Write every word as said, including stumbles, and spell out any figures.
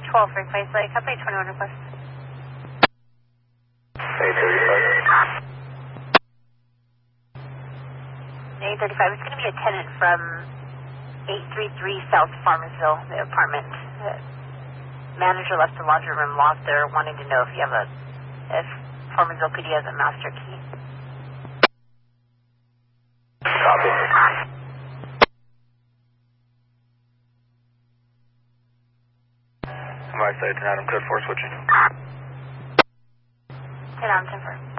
twelve for Clay Lake. Company twenty-one request. eight thirty-five. eight thirty-five. It's going to be a tenant from eight thirty-three South Farmersville, the apartment. The manager left the laundry room locked. They're wanting to know if you have a, if Farmersville P D has a master key. Copy. My side, ten Adam, code four switching. ten Adam, ten four.